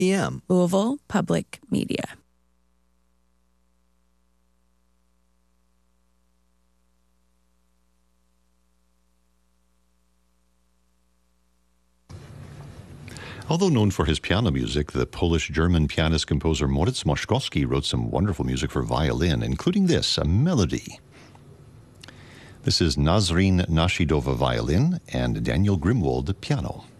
PM. Louisville Public Media. Although known for his piano music, the Polish-German pianist-composer Moritz Moszkowski wrote some wonderful music for violin, including this, a melody. This is Nazrin Nashidova violin and Daniel Grimwald piano.